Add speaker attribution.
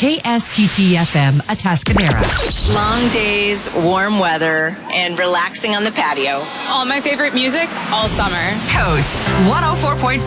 Speaker 1: KSTT-FM Atascadero.
Speaker 2: Long days, warm weather, and relaxing on the patio.
Speaker 3: All my favorite music all summer.
Speaker 1: Coast 104.5.